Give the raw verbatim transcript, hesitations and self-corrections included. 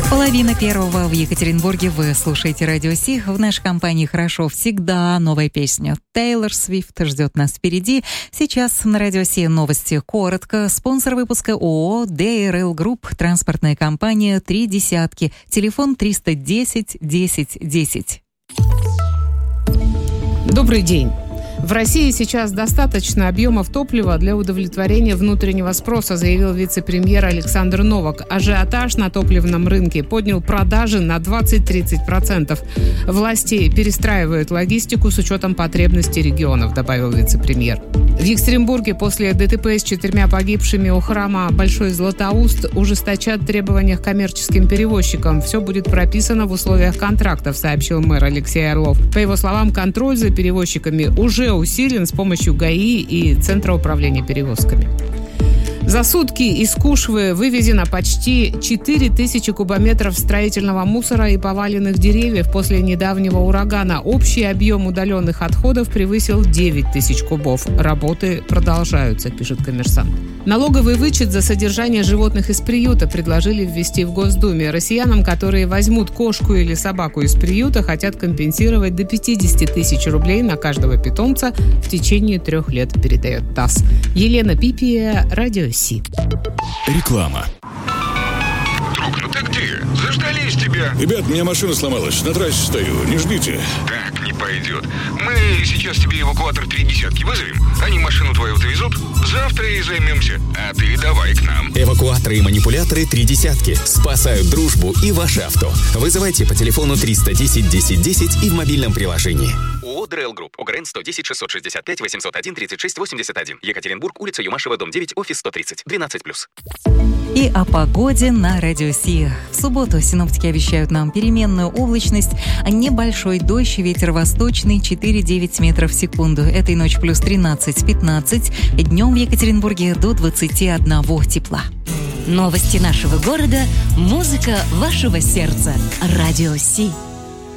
Половина первого в Екатеринбурге. Вы слушаете Радио Си. В нашей компании хорошо всегда. Новая песня Тейлор Свифт ждет нас впереди. Сейчас на Радио Си новости коротко. Спонсор выпуска ООО ди эр эл Group, транспортная компания «Три десятки». Телефон триста десять десять десять. Добрый день. В России сейчас достаточно объемов топлива для удовлетворения внутреннего спроса, заявил вице-премьер Александр Новак. Ажиотаж на топливном рынке поднял продажи на двадцать-тридцать процентов. Власти перестраивают логистику с учетом потребностей регионов, добавил вице-премьер. В Екатеринбурге после ДТП с четырьмя погибшими у храма Большой Златоуст ужесточат требования к коммерческим перевозчикам. Все будет прописано в условиях контрактов, сообщил мэр Алексей Орлов. По его словам, контроль за перевозчиками уже усилен с помощью ГАИ и Центра управления перевозками. За сутки из Кушвы вывезено почти четыре тысячи кубометров строительного мусора и поваленных деревьев после недавнего урагана. Общий объем удаленных отходов превысил девять тысяч кубов. Работы продолжаются, пишет «Коммерсант». Налоговый вычет за содержание животных из приюта предложили ввести в Госдуме. Россиянам, которые возьмут кошку или собаку из приюта, хотят компенсировать до пятьдесят тысяч рублей на каждого питомца в течение трех лет, передает ТАСС. Елена Пипия, Радио Си. Реклама. Друг, ну ты где? Заждались тебя. Ребят, у меня машина сломалась. На трассе стою. Не ждите. Так не пойдет. Мы сейчас тебе эвакуатор три десятки вызовем. Они машину твою довезут. Завтра и займемся. А ты давай к нам. Эвакуаторы и манипуляторы три десятки. Спасают дружбу и ваше авто. Вызывайте по телефону триста десять десять десять и в мобильном приложении. ООО ди эр эл Group. ОГРН сто десять шестьсот шестьдесят пять восемьсот один тридцать шесть восемьдесят один. Екатеринбург, улица Юмашева, дом девять, офис сто тридцать. двенадцать плюс. И о погоде на Радио Си. В субботу синоптики обещают нам переменную облачность, небольшой дождь, ветер восточный четыре-девять метров в секунду. Этой ночью плюс тринадцать-пятнадцать. Днем в Екатеринбурге до двадцати одного тепла. Новости нашего города, музыка вашего сердца. Радио Си.